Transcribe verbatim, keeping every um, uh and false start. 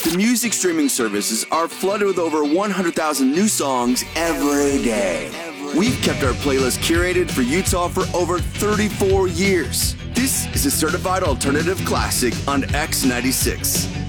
The music streaming services are flooded with over one hundred thousand new songs every day. We've kept our playlist curated for Utah for over thirty-four years. This is a certified alternative classic on X ninety-six.